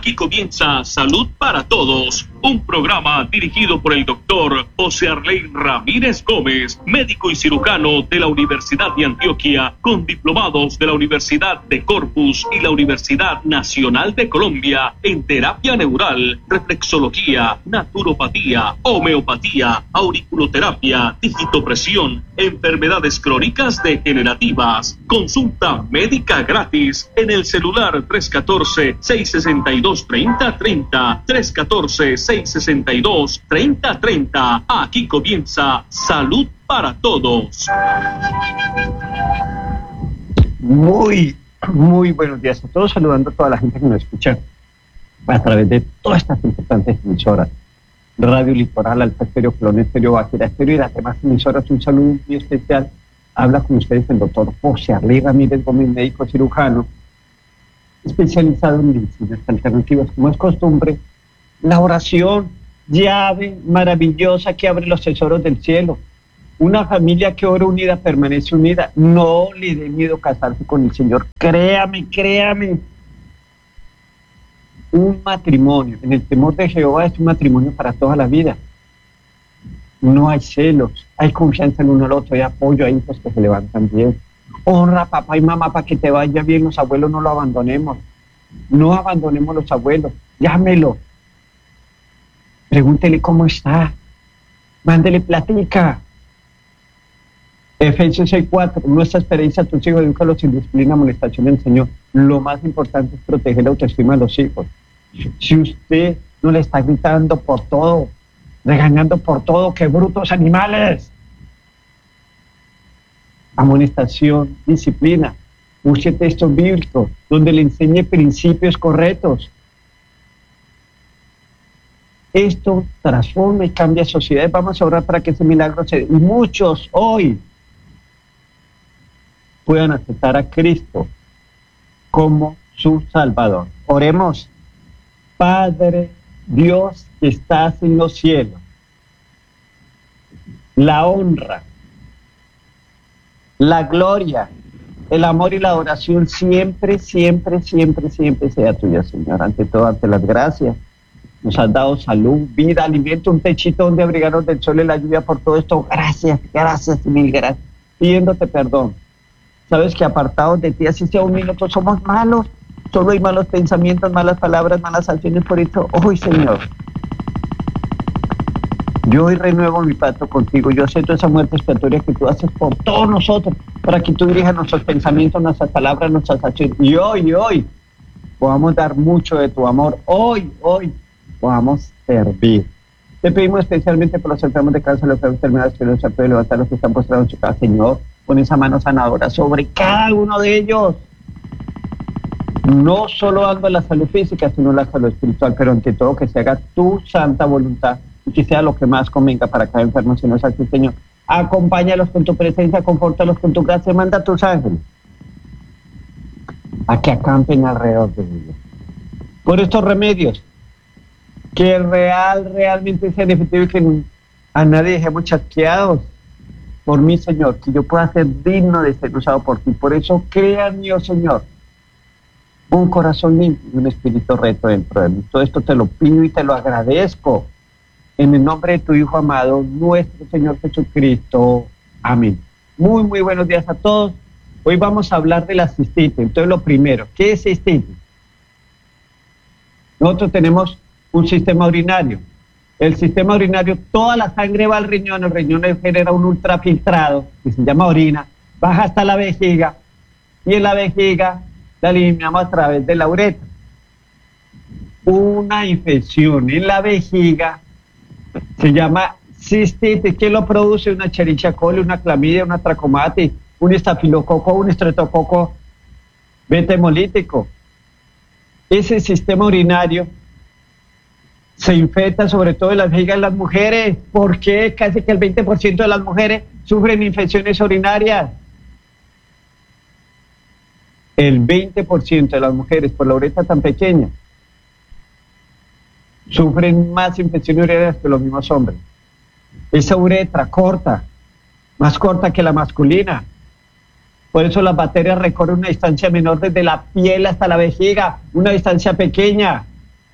Aquí comienza Salud para Todos, un programa dirigido por el doctor José Arley Ramírez Gómez, médico y cirujano de la Universidad de Antioquia, con diplomados de la Universidad de Corpus y la Universidad Nacional de Colombia en terapia neural, reflexología, naturopatía, homeopatía, auriculoterapia, digitopresión, enfermedades crónicas degenerativas. Consulta médica gratis en el celular 314-662-3030, 314-662-3030. Aquí comienza Salud para Todos. Muy buenos días a todos, saludando a toda la gente que nos escucha a través de todas estas importantes emisoras. Radio Litoral, Alfa Estéreo, Clon Estéreo, Bajera Estéreo y las demás emisoras. Un saludo muy especial. Habla con ustedes el doctor José Arley Ramírez Gómez, médico cirujano, especializado en medicinas alternativas. Como es costumbre, la oración, llave maravillosa que abre los tesoros del cielo. Una familia que ora unida permanece unida. No le dé miedo casarse con el Señor. Créame. Un matrimonio en el temor de Jehová es un matrimonio para toda la vida. No hay celos, hay confianza en uno al otro, hay apoyo, hay hijos que se levantan bien. Honra a papá y mamá para que te vaya bien. Los abuelos no lo abandonemos. No abandonemos los abuelos. Llámelo. Pregúntele cómo está. Mándele platica. Efesios 6:4. Nuestra experiencia a tus hijos, edúcalos sin disciplina, amonestación del Señor. Lo más importante es proteger la autoestima de los hijos. Si usted no le está gritando por todo, regañando por todo, ¡qué brutos animales! Amonestación, disciplina. Use textos bíblicos donde le enseñe principios correctos. Esto transforma y cambia sociedades. Vamos a orar para que ese milagro se dé. Y muchos hoy puedan aceptar a Cristo como su Salvador. Oremos. Padre Dios que estás en los cielos, la honra, la gloria, el amor y la adoración siempre sea tuya, Señor. Ante todo, ante las gracias, nos has dado salud, vida, alimento, un techito donde abrigarnos del sol y la lluvia. Por todo esto, gracias y mil gracias, pidiéndote perdón. Sabes que apartados de ti, así sea un minuto, somos malos. Solo hay malos pensamientos, malas palabras, malas acciones. Por eso, hoy, Señor, yo hoy renuevo mi pacto contigo. Yo acepto esa muerte expiatoria que tú haces por todos nosotros, para que tú dirijas nuestros pensamientos, nuestras palabras, nuestras acciones. Y hoy podamos dar mucho de tu amor. Hoy podamos servir. Te pedimos especialmente por los enfermos de cáncer, los enfermedades que no se pueden levantar, los que están postrados en su casa, Señor. Pon esa mano sanadora sobre cada uno de ellos. No solo dando la salud física, sino la salud espiritual, pero ante todo que se haga tu santa voluntad y que sea lo que más convenga para cada enfermo, si no es así, Señor. Acompáñalos con tu presencia, confórtalos con tu gracia, manda a tus ángeles a que acampen alrededor de ellos. Por estos remedios, que realmente sean efectivos y que a nadie dejemos chasqueados por mí, Señor, que yo pueda ser digno de ser usado por ti. Por eso crea en mí, oh Señor, un corazón limpio y un espíritu recto dentro de mí. Todo esto te lo pido y te lo agradezco en el nombre de tu Hijo amado, nuestro Señor Jesucristo. Amén. Muy buenos días a todos. Hoy vamos a hablar de la cistitis. Entonces, lo primero, ¿qué es cistitis? Nosotros tenemos un sistema urinario. El sistema urinario, toda la sangre va al riñón, el riñón genera un ultrafiltrado que se llama orina, baja hasta la vejiga y en la vejiga la eliminamos a través de la uretra. Una infección en la vejiga se llama cistitis. ¿Qué lo produce? Una Escherichia coli, una clamidia, una trachomatis, un estafilococo, un estreptococo beta hemolítico. Ese sistema urinario se infecta sobre todo en las vejigas de las mujeres. ¿Por qué? Casi que el 20% de las mujeres sufren infecciones urinarias. El 20% de las mujeres, por la uretra tan pequeña, sufren más infecciones urinarias que los mismos hombres. Esa uretra corta, más corta que la masculina. Por eso las bacterias recorren una distancia menor desde la piel hasta la vejiga, una distancia pequeña.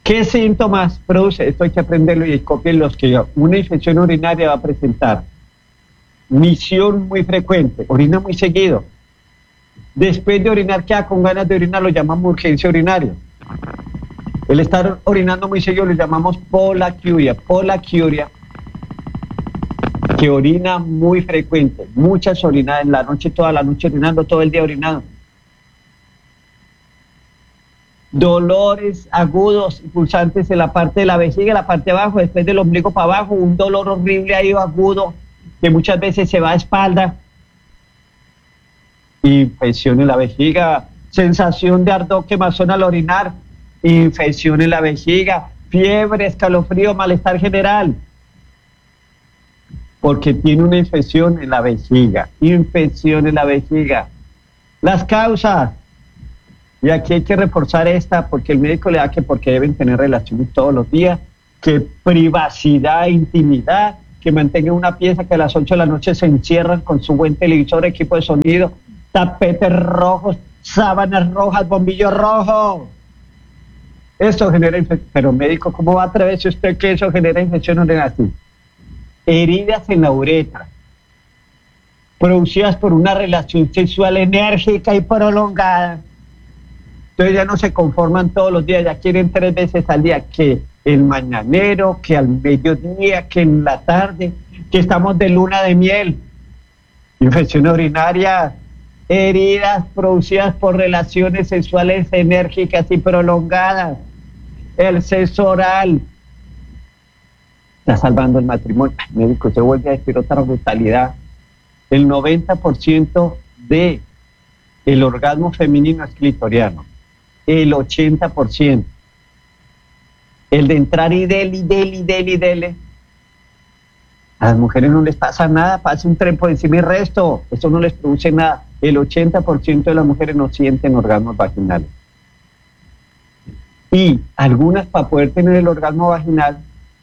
¿Qué síntomas produce? Esto hay que aprenderlo y copien los que una infección urinaria va a presentar. Misión muy frecuente, orina muy seguido. Después de orinar queda con ganas de orinar, lo llamamos urgencia urinaria. El estar orinando muy seguido lo llamamos polaquiuria. Polaquiuria, que orina muy frecuente, muchas orinadas en la noche, toda la noche orinando, todo el día orinando. Dolores agudos y pulsantes en la parte de la vejiga, la parte de abajo, después del ombligo para abajo, un dolor horrible ahí agudo, que muchas veces se va a espalda. Infección en la vejiga, sensación de ardor, quemazón al orinar, infección en la vejiga, fiebre, escalofrío, malestar general, porque tiene una infección en la vejiga. Infección en la vejiga. Las causas, y aquí hay que reforzar esta, porque el médico le da que porque deben tener relaciones todos los días, que privacidad, intimidad, que mantengan una pieza, que a las 8 de la noche se encierran con su buen televisor, equipo de sonido, tapetes rojos, sábanas rojas, bombillo rojo. Esto genera infección. Pero médico, ¿cómo va a atreverse usted que eso genera infección urinaria? Heridas en la uretra, producidas por una relación sexual enérgica y prolongada. Entonces ya no se conforman todos los días, ya quieren 3 veces al día, que el mañanero, que al mediodía, que en la tarde, que estamos de luna de miel. Infección urinaria, heridas producidas por relaciones sexuales enérgicas y prolongadas. El sexo oral está salvando el matrimonio. Médico, se vuelve a decir otra brutalidad. El 90% de el orgasmo femenino es clitoriano. El 80%. El de entrar y dele. A las mujeres no les pasa nada, pasa un tren por encima y resto. Eso no les produce nada. El 80% de las mujeres no sienten orgasmos vaginales. Y algunas, para poder tener el orgasmo vaginal,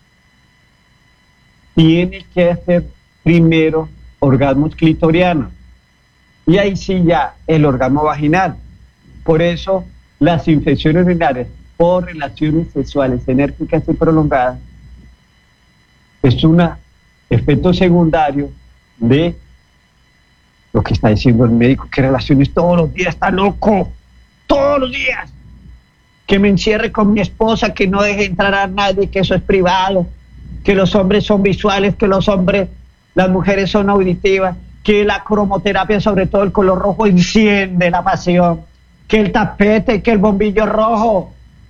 tienen que hacer primero orgasmos clitorianos. Y ahí sí ya el orgasmo vaginal. Por eso las infecciones urinarias por relaciones sexuales enérgicas y prolongadas es un efecto secundario de lo que está diciendo el médico, que relaciones todos los días, está loco, todos los días, que me encierre con mi esposa, que no deje entrar a nadie, que eso es privado, que los hombres son visuales, que las mujeres son auditivas, que la cromoterapia, sobre todo el color rojo, enciende la pasión, que el tapete, que el bombillo rojo.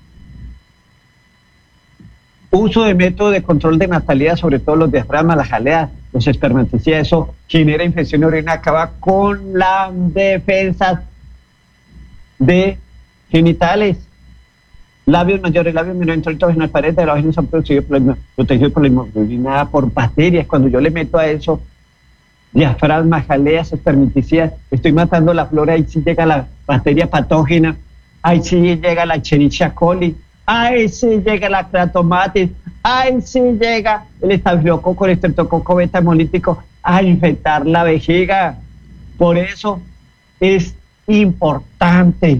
Uso de método de control de natalidad, sobre todo los diafragmas, las jaleas, los espermaticidas, eso genera infección urinaria, acaba con las defensas de genitales. Labios mayores, labios menores, introitos en la pared de la vagina son protegidos por la inmunidad, por bacterias. Cuando yo le meto a eso diafragmas, jaleas, espermaticidas, estoy matando la flora. Ahí sí llega la bacteria patógena, ahí sí llega la Escherichia coli, ahí sí llega la Actinomyces, ahí sí llega el estafilococo, el estreptococo beta hemolítico a infectar la vejiga. Por eso es importante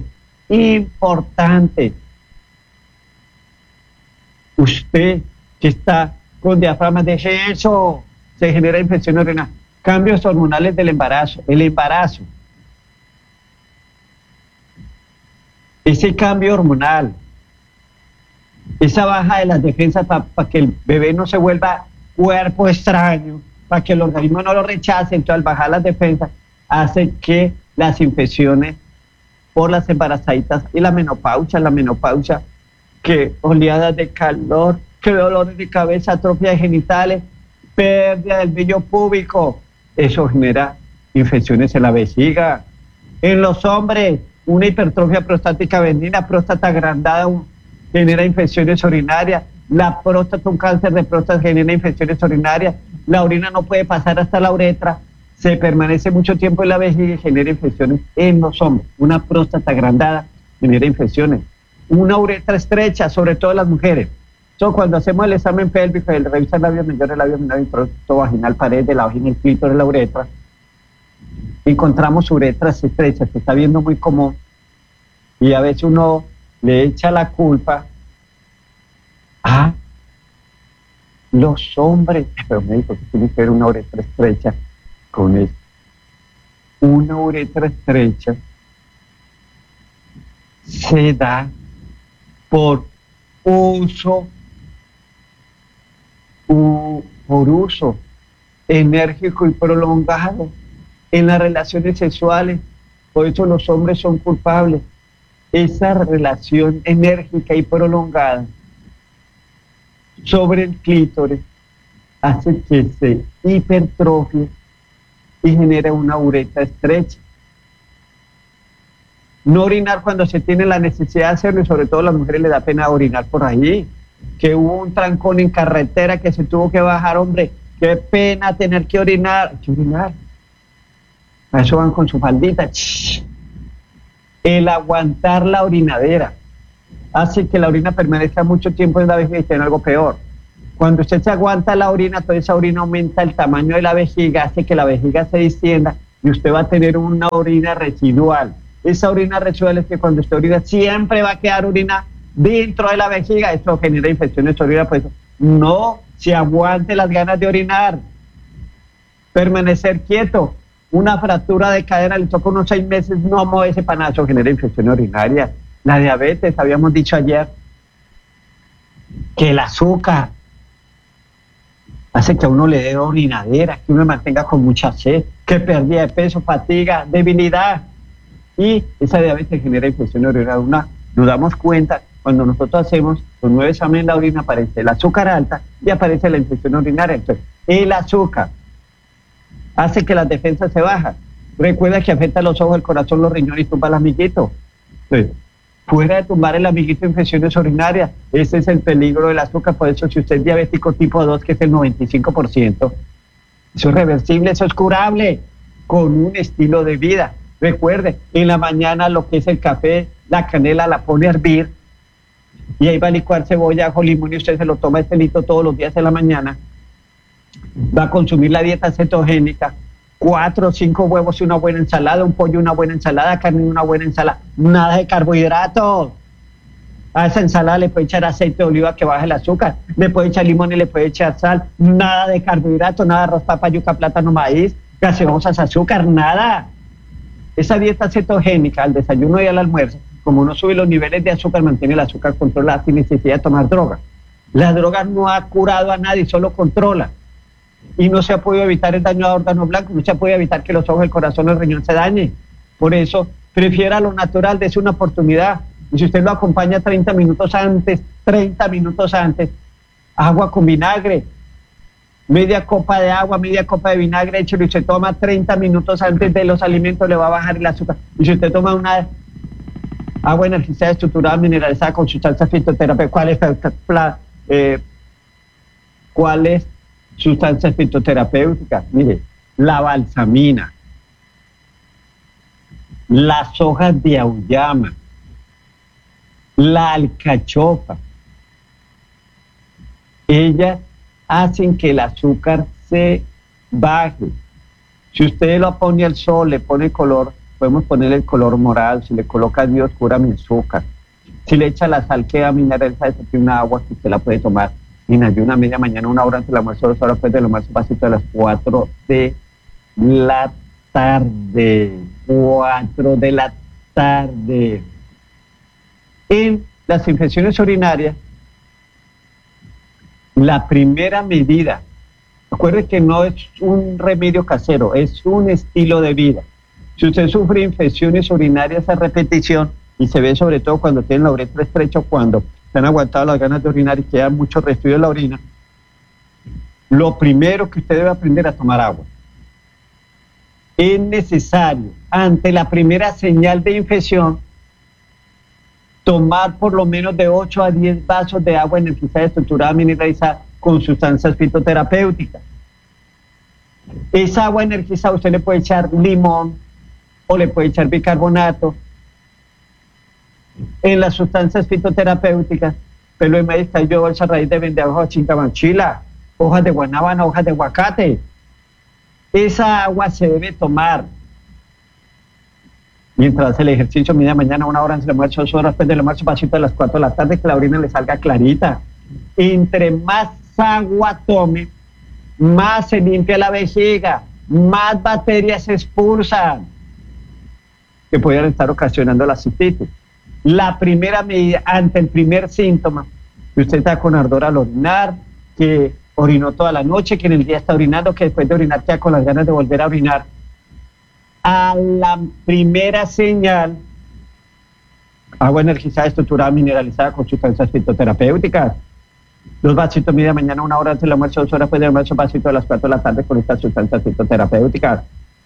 usted que está con diafragmas, deje eso, se genera infección urinaria. Cambios hormonales del embarazo. El embarazo, ese cambio hormonal, esa baja de las defensas para que el bebé no se vuelva cuerpo extraño, para que el organismo no lo rechace, entonces al bajar las defensas hace que las infecciones por las embarazaditas y la menopausia, que oleadas de calor, que dolores de cabeza, atrofia de genitales, pérdida del vello púbico, eso genera infecciones en la vejiga. En los hombres, una hipertrofia prostática benigna, próstata agrandada, genera infecciones urinarias. La próstata, un cáncer de próstata genera infecciones urinarias. La orina no puede pasar hasta la uretra, se permanece mucho tiempo en la vejiga y genera infecciones en los hombres. Una próstata agrandada genera infecciones. Una uretra estrecha, sobre todo en las mujeres. Cuando hacemos el examen pélvico, el revisar labios mayores, labios menores, introito vaginal, pared de la vagina, el clítoris, la uretra, encontramos uretras estrechas, que está viendo muy común, y a veces uno le echa la culpa Ah, los hombres, pero médico, que tiene que ver una uretra estrecha con eso. Una uretra estrecha se da por uso enérgico y prolongado en las relaciones sexuales. Por eso los hombres son culpables. Esa relación enérgica y prolongada sobre el clítoris hace que se hipertrofie y genera una uretra estrecha. No orinar cuando se tiene la necesidad de hacerlo, y sobre todo a las mujeres les da pena orinar por ahí. Que hubo un trancón en carretera que se tuvo que bajar, hombre, qué pena tener que orinar. Hay que orinar. A eso van con su faldita. El aguantar la orinadera hace que la orina permanezca mucho tiempo en la vejiga y tiene algo peor. Cuando usted se aguanta la orina, toda esa orina aumenta el tamaño de la vejiga, hace que la vejiga se distienda y usted va a tener una orina residual. Esa orina residual es que cuando usted orina siempre va a quedar orina dentro de la vejiga. Esto genera infecciones de orina. Por eso no se aguante las ganas de orinar. Permanecer quieto. Una fractura de cadera le toca unos 6 meses, no moverse para nada, eso genera infección urinaria. La diabetes, habíamos dicho ayer que el azúcar hace que a uno le dé orinadera, que uno mantenga con mucha sed, que pérdida de peso, fatiga, debilidad. Y esa diabetes genera infección urinaria. Nos damos cuenta cuando nosotros hacemos los 9 exámenes en la orina, aparece el azúcar alta y aparece la infección urinaria. Entonces, el azúcar hace que las defensas se bajan. Recuerda que afecta los ojos, el corazón, los riñones y tumba el amiguito. Entonces, fuera de tumbar el amiguito, infecciones urinarias, ese es el peligro del azúcar. Por eso, si usted es diabético tipo 2, que es el 95%, eso es reversible, eso es curable con un estilo de vida. Recuerde, en la mañana lo que es el café, la canela la pone a hervir y ahí va a licuar cebolla, ajo, limón y usted se lo toma este litro todos los días en la mañana. Va a consumir la dieta cetogénica, 4 o 5 huevos y una buena ensalada, un pollo, una buena ensalada, carne, una buena ensalada, nada de carbohidratos. A esa ensalada le puede echar aceite de oliva que baja el azúcar, le puede echar limón y le puede echar sal, nada de carbohidratos, nada de arroz, papa, yuca, plátano, maíz, gaseosas, azúcar, nada. Esa dieta cetogénica, al desayuno y al almuerzo, como uno sube los niveles de azúcar, mantiene el azúcar controlado sin necesidad de tomar droga. La droga no ha curado a nadie, solo controla. Y no se ha podido evitar el daño a órganos blancos, no se ha podido evitar que los ojos, el corazón, el riñón se dañen. Por eso, prefiera lo natural, dése una oportunidad. Y si usted lo acompaña 30 minutos antes, agua con vinagre, media copa de agua, media copa de vinagre, échelo y se toma 30 minutos antes de los alimentos, le va a bajar el azúcar. Y si usted toma una agua energizada, estructurada, mineralizada con sustancias fitoterapéuticas, ¿cuáles sustancias fitoterapéuticas? Mire, la balsamina, las hojas de auyama, la alcachofa, ellas hacen que el azúcar se baje. Si usted lo pone al sol, le pone color, podemos ponerle el color morado. Si le coloca Dioscura, mi azúcar. Si le echa la sal, queda mineralizada, eso tiene una agua que usted la puede tomar en ayuna, media mañana, 1 hora antes del almuerzo, 2 horas después del almuerzo, pasito a las 4 de la tarde. 4 de la tarde. En las infecciones urinarias, la primera medida, recuerde que no es un remedio casero, es un estilo de vida. Si usted sufre infecciones urinarias a repetición, y se ve sobre todo cuando tienen la uretra estrecha, cuando se han aguantado las ganas de orinar y queda mucho residuo de la orina, lo primero que usted debe aprender a tomar agua. Es necesario, ante la primera señal de infección, tomar por lo menos de 8 a 10 vasos de agua energizada, estructurada, mineralizada, con sustancias fitoterapéuticas. Esa agua energizada usted le puede echar limón o le puede echar bicarbonato. En las sustancias fitoterapéuticas, pelo de maíz, tallo, bolsa, raíz de vendeajo, chincamanchila, hojas de guanábana, hojas de aguacate. Esa agua se debe tomar mientras hace el ejercicio, media mañana, 1 hora antes del almuerzo, 2 horas después del almuerzo, pasito a las 4 de la tarde, que la orina le salga clarita. entre más agua tome, más se limpia la vejiga, más bacterias se expulsan que pueden estar ocasionando la cistitis. La primera medida ante el primer síntoma, que usted está con ardor al orinar, que orinó toda la noche, que en el día está orinando, que después de orinar queda con las ganas de volver a orinar. A la primera señal, agua energizada, estructurada, mineralizada con sustancias fitoterapéuticas. 2 vasitos media mañana, 1 hora antes del almuerzo, 2 horas después del almuerzo, vasito a las 4 de la tarde con estas sustancias fitoterapéuticas.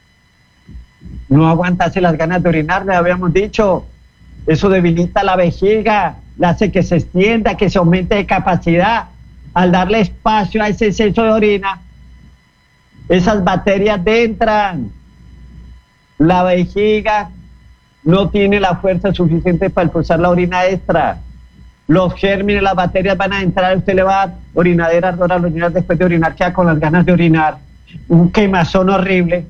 No aguantarse las ganas de orinar, le habíamos dicho. Eso debilita la vejiga, le hace que se extienda, que se aumente de capacidad. Al darle espacio a ese exceso de orina, esas bacterias entran. La vejiga no tiene la fuerza suficiente para expulsar la orina extra. Los gérmenes, las bacterias van a entrar, usted le va a dar orinadera, ardor al orinar, después de orinar queda con las ganas de orinar. Un quemazón horrible.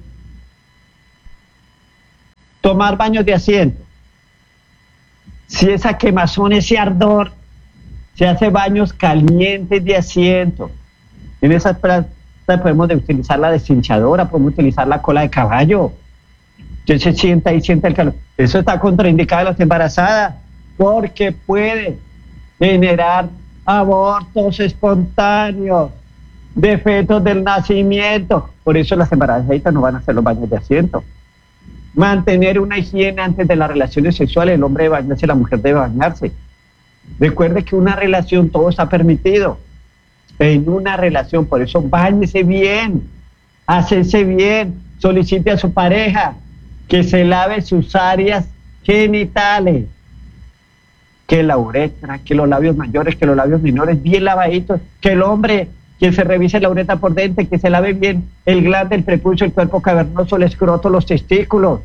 Tomar baños de asiento. Si esa quemazón, ese ardor, se hace baños calientes de asiento. En esas prácticas podemos utilizar la deshinchadora, podemos utilizar la cola de caballo. Usted se sienta y siente el calor. Eso está contraindicado en las embarazadas porque puede generar abortos espontáneos, defectos del nacimiento. Por eso las embarazadas no van a hacer los baños de asiento. Mantener una higiene antes de las relaciones sexuales. El hombre debe bañarse, la mujer debe bañarse. Recuerde que una relación todo está permitido. En una relación, por eso báñese bien, hácese bien, solicite a su pareja que se lave sus áreas genitales, que la uretra, que los labios mayores, que los labios menores, bien lavaditos, que el hombre, que se revise la uretra por dentro, que se lave bien el glande, el prepucio, el cuerpo cavernoso, el escroto, los testículos.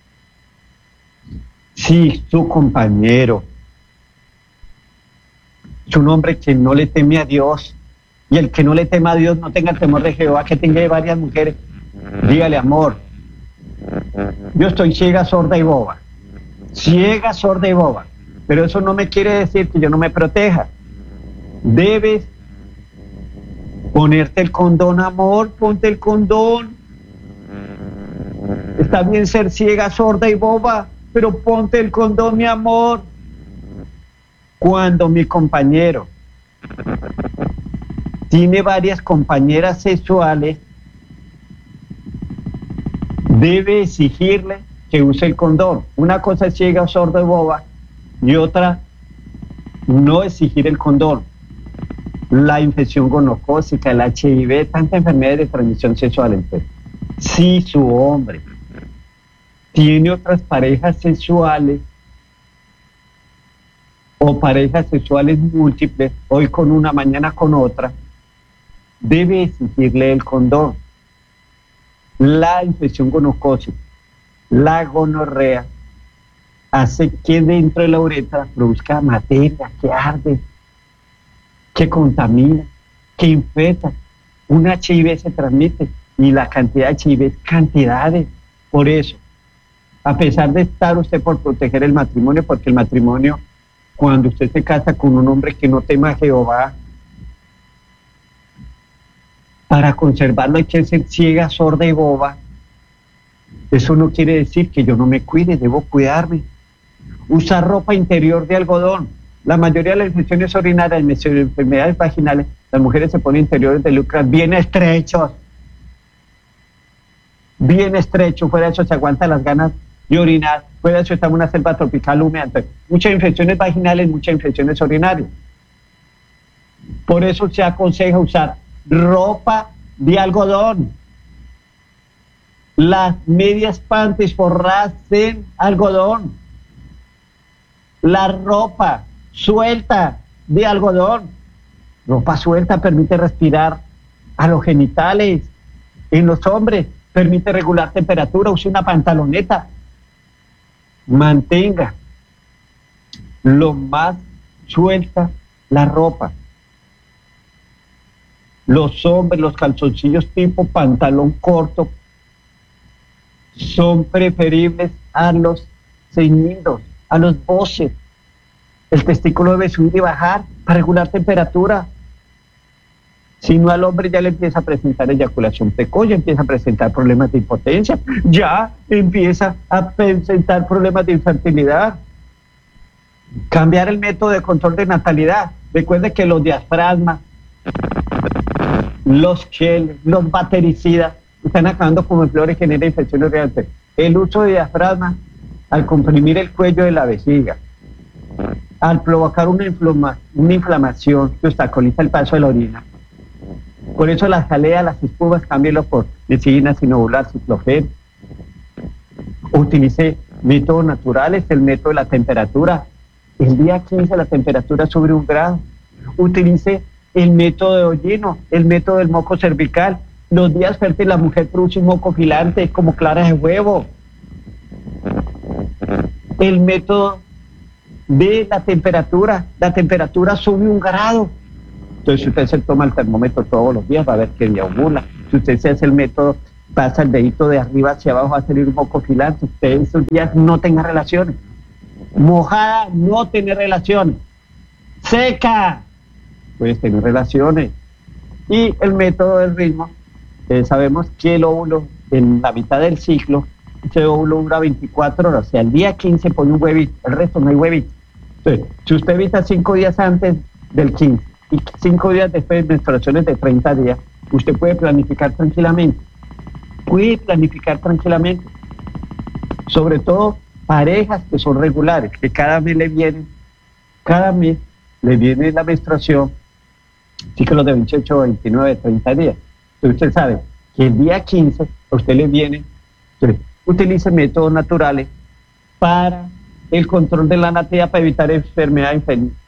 Si su compañero es un hombre que no le teme a Dios, y el que no le tema a Dios no tenga el temor de Jehová, que tenga varias mujeres, dígale: amor, yo estoy ciega, sorda y boba. Ciega, sorda y boba. Pero eso no me quiere decir que yo no me proteja. Debes ponerte el condón, amor, ponte el condón. Está bien ser ciega, sorda y boba, pero ponte el condón, mi amor. Cuando mi compañero tiene varias compañeras sexuales, debe exigirle que use el condón. Una cosa es ciega, sorda y boba, y otra, no exigir el condón. La infección gonocócica, el HIV, tantas enfermedades de transmisión sexual. Entonces, si su hombre tiene otras parejas sexuales o parejas sexuales múltiples, hoy con una, mañana con otra, debe exigirle el condón. La infección gonocócica, la gonorrea, hace que dentro de la uretra produzca materia que arde, que contamina, que infecta. Un HIV se transmite y la cantidad de HIV es cantidades. Por eso, a pesar de estar usted por proteger el matrimonio, porque el matrimonio, cuando usted se casa con un hombre que no tema a Jehová, para conservarlo hay que ser ciega, sorda y boba. Eso no quiere decir que yo no me cuide, debo cuidarme. Usar ropa interior de algodón. La mayoría de las infecciones urinarias, enfermedades vaginales, las mujeres se ponen interiores de lucras bien estrechos. Bien estrecho, fuera de eso se aguantan las ganas de orinar, fuera de eso está en una selva tropical húmeda. Entonces, muchas infecciones vaginales, muchas infecciones urinarias. Por eso se aconseja usar ropa de algodón. Las medias panties forradas en algodón. La ropa suelta de algodón. Ropa suelta permite respirar a los genitales. En los hombres permite regular temperatura. Use una pantaloneta. Mantenga lo más suelta la ropa. Los hombres, los calzoncillos tipo pantalón corto son preferibles a los ceñidos, a los boxers. El testículo debe subir y bajar para regular temperatura. Si no, al hombre ya le empieza a presentar eyaculación precoz, ya empieza a presentar problemas de impotencia, ya empieza a presentar problemas de infertilidad. Cambiar el método de control de natalidad. Recuerde que los diafragmas, los geles, los bactericidas están acabando como flores y genera infecciones urinares. El uso de diafragma, al comprimir el cuello de la vejiga, al provocar una inflamación que obstaculiza el paso de la orina. Por eso las jaleas, las espumas, cámbielo por lisina, sinobular, ciclofén. Utilice métodos naturales, el método de la temperatura. El día 15 la temperatura sube 1 grado. Utilice el método de Hollino, el método del moco cervical. Los días fértiles la mujer produce un moco filante como claras de huevo. El método de la temperatura sube 1 grado. Entonces, si usted se toma el termómetro todos los días, va a ver qué día ovula. Si usted se hace el método, pasa el dedito de arriba hacia abajo, va a salir un moco filante. Usted esos días no tenga relaciones. Mojada, no tener relaciones. Seca, puedes tener relaciones. Y el método del ritmo, sabemos que el óvulo en la mitad del ciclo, ese óvulo dura 24 horas, o sea, el día 15 pone un huevito, el resto no hay huevito. Entonces, si usted evita 5 días antes del 15 y 5 días después de menstruaciones de 30 días, usted puede planificar tranquilamente. Sobre todo parejas que son regulares, que cada mes le viene la menstruación, ciclos de 28, 29, 30 días. Entonces usted sabe que el día 15 a usted le viene. Entonces, utilice métodos naturales para el control de la natalidad, para evitar enfermedades,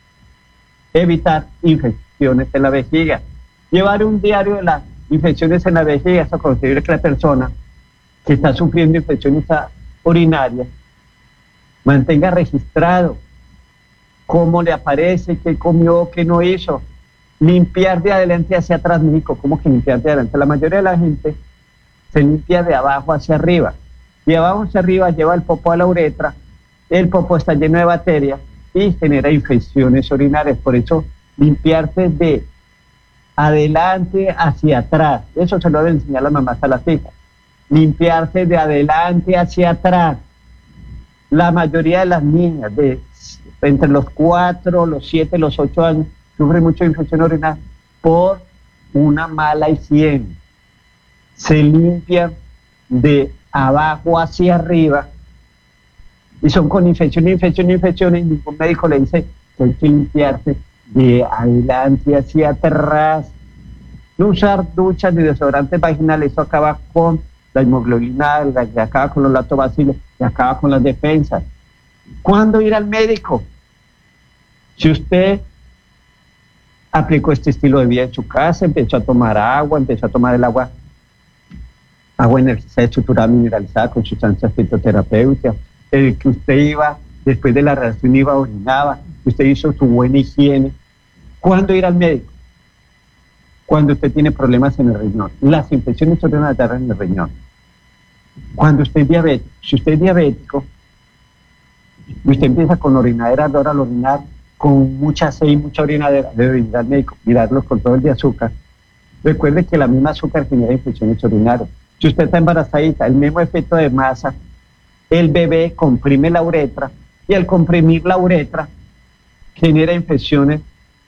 evitar infecciones en la vejiga. Llevar un diario de las infecciones en la vejiga, eso considera que la persona que está sufriendo infecciones urinarias mantenga registrado cómo le aparece, qué comió, qué no hizo. Limpiar de adelante hacia atrás, México, ¿cómo que limpiar de adelante? La mayoría de la gente se limpia de abajo hacia arriba. De abajo hacia arriba lleva el popo a la uretra, el popo está lleno de bacterias y genera infecciones urinarias. Por eso, limpiarse de adelante hacia atrás, eso se lo debe enseñar las mamás a las hijas. Limpiarse de adelante hacia atrás. La mayoría de las niñas de entre los 4, los 7, los 8 años sufren mucha infección urinaria por una mala higiene. Se limpian de abajo hacia arriba y son con infecciones, y ningún médico le dice que hay que limpiarse de adelante hacia atrás. No usar duchas ni desodorantes vaginales, eso acaba con la hemoglobina, acaba con los lactobacilos y acaba con las defensas. ¿Cuándo ir al médico? Si usted aplicó este estilo de vida en su casa, empezó a tomar agua, empezó a tomar el agua energizada, estructurada, mineralizada con sustancias fitoterapéuticas, que usted iba, después de la relación iba, orinaba, usted hizo su buena higiene. ¿Cuándo ir al médico? Cuando usted tiene problemas en el riñón. Las infecciones urinarias en el riñón. Cuando usted es diabético, si usted es diabético, usted empieza con orinadera, ahora al orinar con mucha sed y mucha orinadera, debe ir al médico, mirar los controles de azúcar. Recuerde que la misma azúcar genera infecciones urinarias. Si usted está embarazadita, el mismo efecto de masa, el bebé comprime la uretra y al comprimir la uretra genera infecciones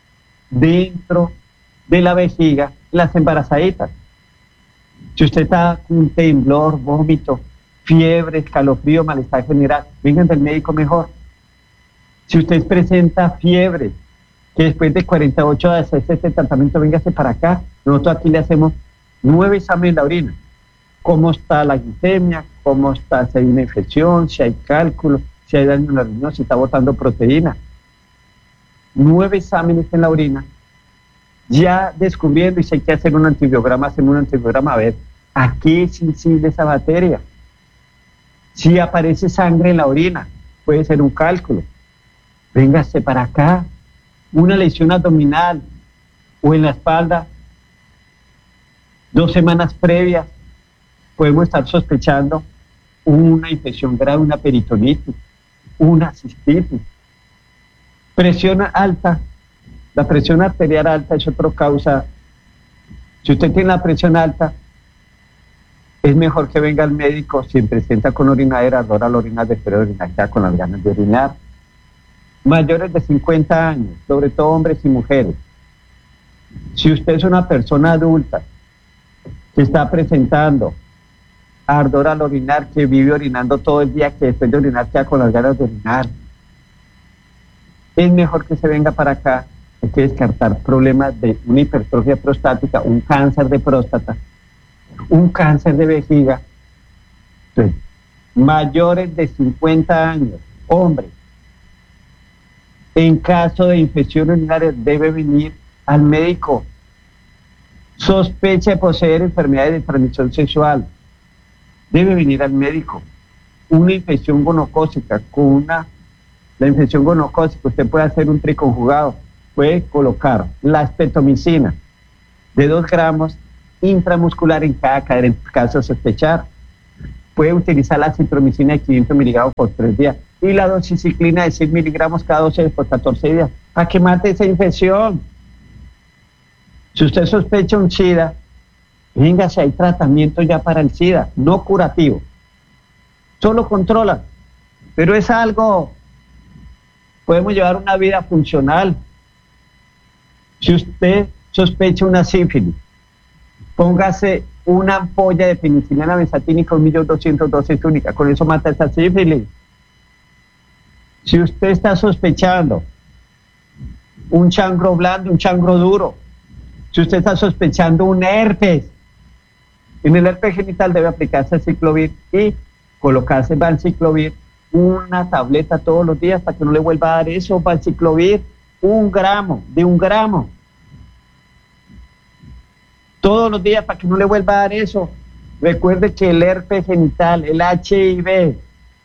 dentro de la vejiga, las embarazaditas. Si usted está con temblor, vómito, fiebre, escalofrío, malestar general, vengan del médico mejor. Si usted presenta fiebre, que después de 48 horas de este tratamiento, véngase para acá. Nosotros aquí le hacemos 9 exámenes de la orina. Cómo está la glicemia, cómo está, si hay una infección, si hay cálculo, si hay daño en la riñón, si está botando proteína. 9 exámenes en la orina, ya descubriendo, y si hay que hacer un antibiograma, hacemos un antibiograma, a ver a qué es sensible esa bacteria. Si aparece sangre en la orina, puede ser un cálculo. Véngase para acá. Una lesión abdominal o en la espalda, 2 semanas previas, podemos estar sospechando una infección grave, una peritonitis, una cistitis. Presión alta. La presión arterial alta es otra causa Si usted tiene la presión alta, es mejor que venga al médico. Si presenta con orinadera, ardor al orinar, después de orinar, queda con las ganas de orinar. Mayores de 50 años, sobre todo hombres y mujeres. Si usted es una persona adulta que está presentando ardor al orinar, que vive orinando todo el día, que después de orinar queda con las ganas de orinar, es mejor que se venga para acá. Hay que descartar problemas de una hipertrofia prostática, un cáncer de próstata, un cáncer de vejiga. Entonces, mayores de 50 años, hombres, en caso de infección urinaria debe venir al médico. Sospecha de poseer enfermedades de transmisión sexual, debe venir al médico. Una infección gonocócica, la infección gonocócica, usted puede hacer un triconjugado, puede colocar la espetomicina de 2 gramos intramuscular en cada cadera, en caso de sospechar. Puede utilizar la citromicina de 500 miligramos por 3 días y la doxiciclina de 100 miligramos cada 12 por 14 días, para que mate esa infección. Si usted sospecha un SIDA, venga, si hay tratamiento ya para el SIDA, no curativo, solo controla, pero es algo, podemos llevar una vida funcional. Si usted sospecha una sífilis, póngase una ampolla de penicilina benzatínica 1.200.000 dosis únicas, con eso mata esa sífilis. Si usted está sospechando un chancro blando, un chancro duro, si usted está sospechando un herpes, en el herpes genital debe aplicarse ciclovir y colocarse valciclovir, una tableta todos los días para que no le vuelva a dar eso. Valciclovir, 1 gramo, de 1 gramo. Todos los días para que no le vuelva a dar eso. Recuerde que el herpes genital, el HIV,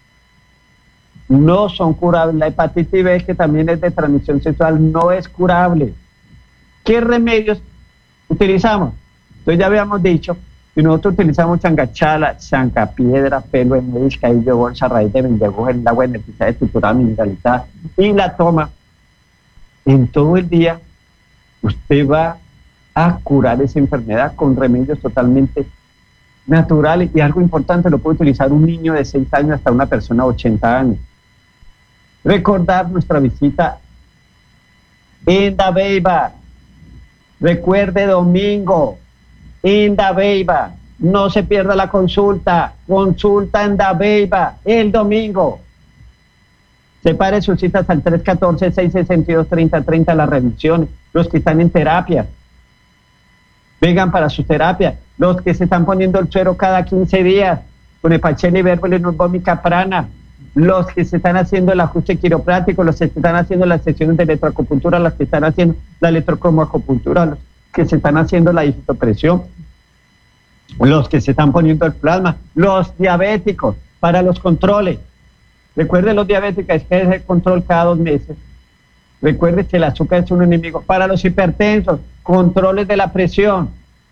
no son curables. La hepatitis B, que también es de transmisión sexual, no es curable. ¿Qué remedios utilizamos? Entonces ya habíamos dicho que nosotros utilizamos changachala, chancapiedra, pelo de maíz, cabello, bolsa, raíz de bendegoja, el agua energizada, estructurada, mineralizada, y la toma en todo el día. Usted va a curar esa enfermedad con remedios totalmente naturales, y algo importante, lo puede utilizar un niño de 6 años hasta una persona de 80 años. Recordar nuestra visita en Dabeiba. Recuerde, domingo en Dabeiba, no se pierda la consulta en Dabeiba el domingo. Separe sus citas al 314-662-3030, las revisiones, los que están en terapia, vengan para su terapia, los que se están poniendo el suero cada 15 días, con Epachel y Verbol y Nurbómica Prana, los que se están haciendo el ajuste quiropráctico, los que se están haciendo las sesiones de electroacupuntura, los que están haciendo la electrocromoacupuntura, los que se están haciendo la digitopresión, los que se están poniendo el plasma, los diabéticos, para los controles. Recuerde, los diabéticos, es que es el control cada 2 meses. Recuerde que el azúcar es un enemigo. Para los hipertensos, controles de la presión.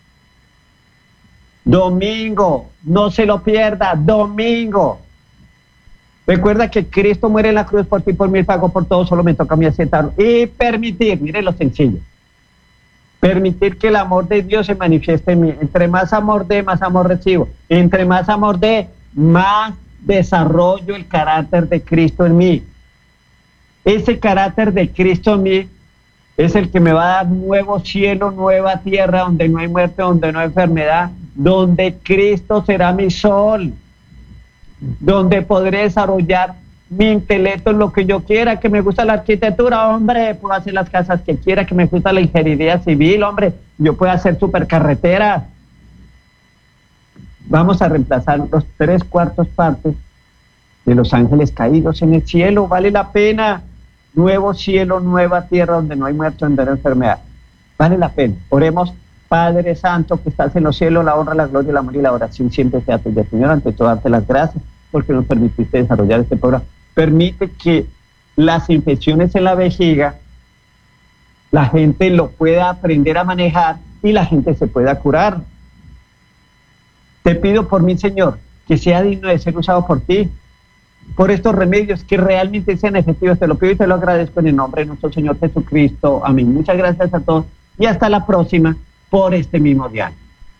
Domingo, no se lo pierda, domingo. Recuerda que Cristo muere en la cruz por ti, por mí, pago por todo, solo me toca a mí aceptarlo. Y permitir, mire lo sencillo, permitir que el amor de Dios se manifieste en mí. Entre más amor dé, más amor recibo. Entre más amor dé, más desarrollo el carácter de Cristo en mí. Ese carácter de Cristo en mí es el que me va a dar nuevo cielo, nueva tierra, donde no hay muerte, donde no hay enfermedad, donde Cristo será mi sol, donde podré desarrollar mi intelecto en lo que yo quiera. Que me gusta la arquitectura, hombre, puedo hacer las casas que quiera. Que me gusta la ingeniería civil, hombre, yo puedo hacer supercarreteras. Vamos a reemplazar los 3/4 partes de los ángeles caídos en el cielo. Vale la pena. Nuevo cielo, nueva tierra, donde no hay muerte, donde no hay enfermedad. Vale la pena. Oremos. Padre Santo, que estás en los cielos, la honra, la gloria, el amor y la oración siempre sea tuya, Señor. Ante todo, darte las gracias porque nos permitiste desarrollar este programa. Permite que las infecciones en la vejiga, la gente lo pueda aprender a manejar y la gente se pueda curar. Te pido por mí, Señor, que sea digno de ser usado por ti, por estos remedios que realmente sean efectivos. Te lo pido y te lo agradezco en el nombre de nuestro Señor Jesucristo. Amén. Muchas gracias a todos y hasta la próxima. por este mismo diario.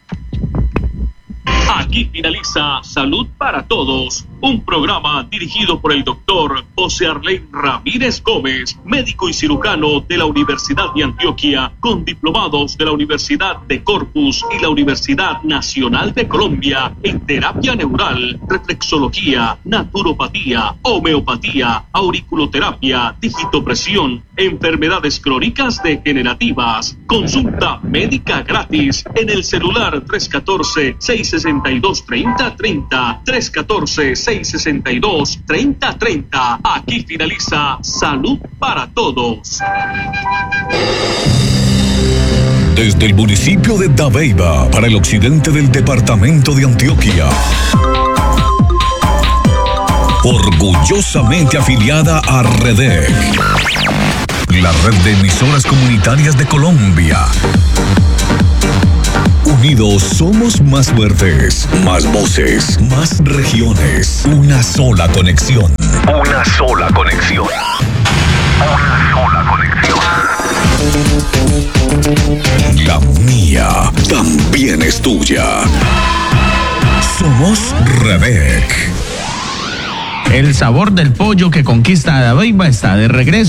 Aquí finaliza Salud para Todos, un programa dirigido por el doctor José Arley Ramírez Gómez, médico y cirujano de la Universidad de Antioquia, con diplomados de la Universidad de Corpus y la Universidad Nacional de Colombia en terapia neural, reflexología, naturopatía, homeopatía, auriculoterapia, digitopresión, enfermedades crónicas degenerativas. Consulta médica gratis en el celular 314-662-3030, 314-662-3030. Aquí finaliza Salud para Todos. Desde el municipio de Dabeiba, para el occidente del departamento de Antioquia, orgullosamente afiliada a REDEC, la red de emisoras comunitarias de Colombia. Unidos somos más fuertes, más voces, más regiones, una sola conexión. Una sola conexión. Una sola conexión. La mía también es tuya. Somos REDEC. El sabor del pollo que conquista a Dabeiba está de regreso.